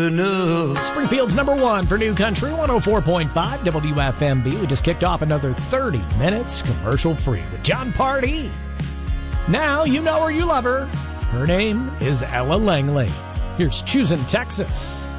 enough. Springfield's number one for New Country, 104.5 WFMB. We just kicked off another 30 minutes commercial-free with Jon Pardi. Now you know her, you love her. Her name is Ella Langley. Here's Choosing Texas.